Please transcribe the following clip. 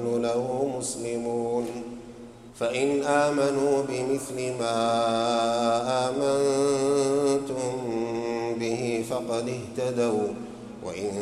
ونحن له مسلمون. فإن آمنوا بمثل ما آمنتم به فقد اهتدوا، وإن